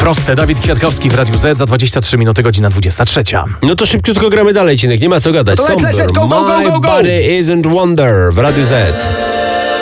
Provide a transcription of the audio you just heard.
Proste. Dawid Kwiatkowski w Radiu Z za 23 minuty, godzina 23. No to szybciutko gramy dalej, Cinek, nie ma co gadać. To lecę, Somber, go, go, go, go, go. My Body Isn't Wonder w Radiu Z.